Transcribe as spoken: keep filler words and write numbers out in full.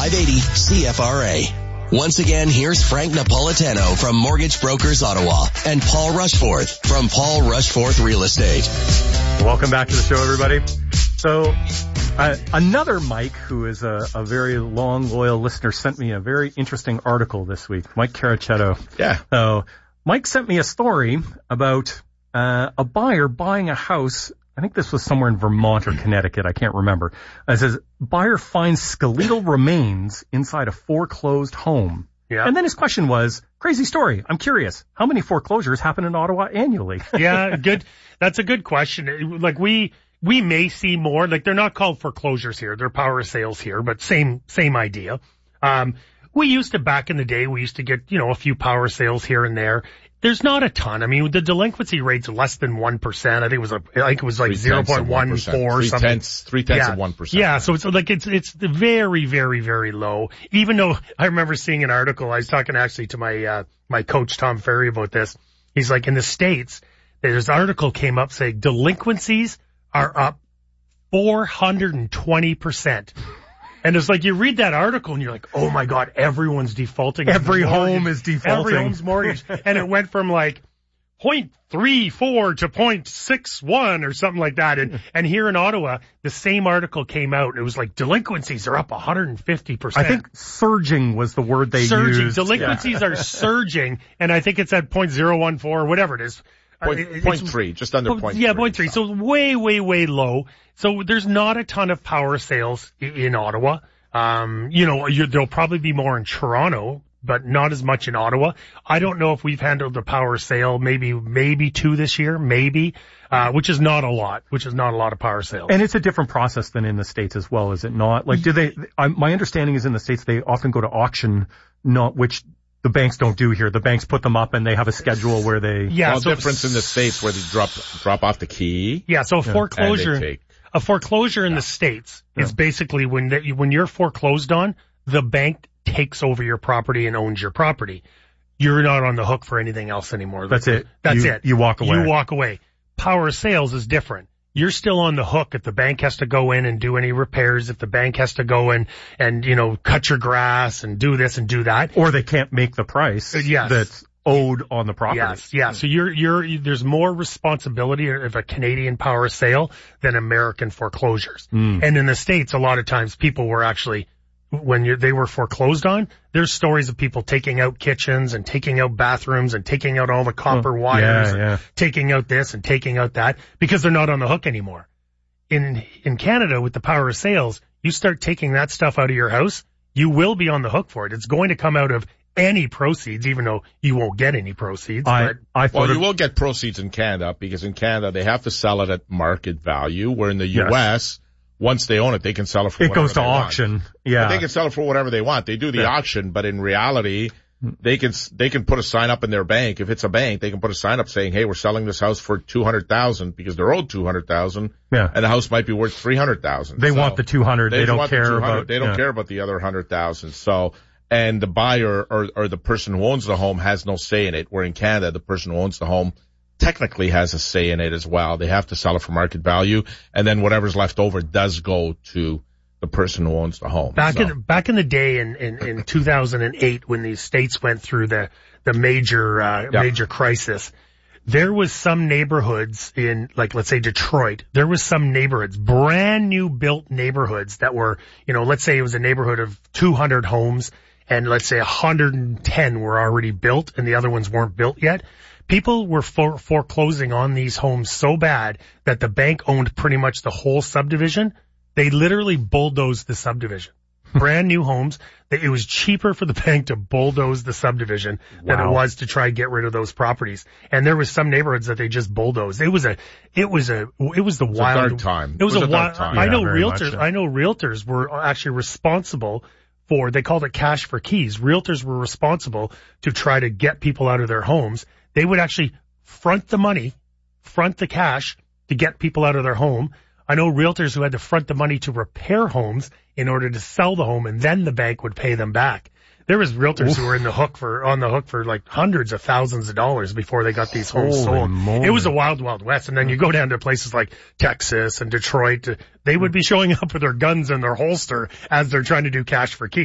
five eighty C F R A. Once again, here's Frank Napolitano from Mortgage Brokers Ottawa and Paul Rushforth from Paul Rushforth Real Estate. Welcome back to the show, everybody. So uh, another Mike, who is a, a very long, loyal listener, sent me a very interesting article this week. Mike Caracetto. Yeah. So Mike sent me a story about uh, a buyer buying a house. I think this was somewhere in Vermont or Connecticut. I can't remember. It says, buyer finds skeletal remains inside a foreclosed home. Yeah. And then his question was, crazy story. I'm curious. How many foreclosures happen in Ottawa annually? Yeah, good. That's a good question. Like we, we may see more. Like they're not called foreclosures here. They're power sales here, but same, same idea. Um, we used to, back in the day, we used to get, you know, a few power sales here and there. There's not a ton. I mean, the delinquency rate's less than one percent. I think it was a, I think it was like zero point one four or something. Tenths, three tenths yeah. of one percent. Yeah. So it's like, it's, it's very, very, very low. Even though I remember seeing an article, I was talking actually to my, uh, my coach, Tom Ferry, about this. He's like, in the States, there's an article came up saying delinquencies are up four hundred twenty percent. And it's like you read that article and you're like, oh my God, everyone's defaulting. Every home is defaulting. Every home's mortgage. And it went from like point three four to point six one or something like that. And, and here in Ottawa, the same article came out and it was like delinquencies are up one hundred fifty percent. I think surging was the word they surging. used. Delinquencies yeah. are surging. And I think it's at point zero one four or whatever it is. Point, it, point three, just under point yeah, three. point three. So way, way, way low. So there's not a ton of power sales in, in Ottawa. Um, you know, you, there'll probably be more in Toronto, but not as much in Ottawa. I don't know if we've handled the power sale, maybe, maybe two this year, maybe, uh, which is not a lot, which is not a lot of power sales. And it's a different process than in the States as well, is it not? Like, do they, I, my understanding is in the States, they often go to auction, not which the banks don't do here. The banks put them up and they have a schedule where they. Yeah. Well, so difference in the States where they drop, drop off the key. Yeah. So a Yeah. foreclosure. A foreclosure in yeah. the States yeah. is basically when the, when you're foreclosed on, the bank takes over your property and owns your property. You're not on the hook for anything else anymore. That's it. That's you, it. You walk away. You walk away. Power sales is different. You're still on the hook if the bank has to go in and do any repairs, if the bank has to go in and, you know, cut your grass and do this and do that. Or they can't make the price yes. that's owed on the property. Yes, yeah. So you're, you're, there's more responsibility of a Canadian power sale than American foreclosures. Mm. And in the States, a lot of times people were actually, when you, they were foreclosed on, there's stories of people taking out kitchens and taking out bathrooms and taking out all the copper oh, wires, yeah, yeah. and taking out this and taking out that because they're not on the hook anymore. In, in Canada with the power of sales, you start taking that stuff out of your house, you will be on the hook for it. It's going to come out of any proceeds, even though you won't get any proceeds. I, but I thought well, of, you will get proceeds in Canada because in Canada they have to sell it at market value, where in the yes. U S, once they own it, they can sell it for it whatever goes to they auction. want. Yeah. But they can sell it for whatever they want. They do the yeah. auction, but in reality, they can, they can put a sign up in their bank. If it's a bank, they can put a sign up saying, hey, we're selling this house for two hundred thousand dollars because they're owed two hundred thousand dollars. Yeah. And the house might be worth three hundred thousand dollars. They so want the two hundred. They, they don't care the about, they don't yeah. care about the other one hundred thousand. So, and the buyer or, or the person who owns the home has no say in it. Where in Canada, the person who owns the home technically has a say in it as well. They have to sell it for market value, and then whatever's left over does go to the person who owns the home. Back so. in back in the day in, in, in two thousand eight when these states went through the the major uh, yep. major crisis, there was some neighborhoods in, like, let's say Detroit, there was some neighborhoods, brand new built neighborhoods that were, you know, let's say it was a neighborhood of two hundred homes and let's say one hundred ten were already built and the other ones weren't built yet. People were for, foreclosing on these homes so bad that the bank owned pretty much the whole subdivision. They literally bulldozed the subdivision. Brand new homes. It was cheaper for the bank to bulldoze the subdivision wow. than it was to try and get rid of those properties. And there was some neighborhoods that they just bulldozed. It was a, it was a, it was the it was wild a dark time. It was, it was a, a wild time. I know yeah, realtors, much, I know realtors were actually responsible for, they called it cash for keys. Realtors were responsible to try to get people out of their homes. They would actually front the money, front the cash to get people out of their home. I know realtors who had to front the money to repair homes in order to sell the home, and then the bank would pay them back. There was realtors Oof. who were in the hook for, on the hook for like hundreds of thousands of dollars before they got these homes Holy sold. moly. It was a wild, wild west. And then you go down to places like Texas and Detroit, they would be showing up with their guns in their holster as they're trying to do cash for keys.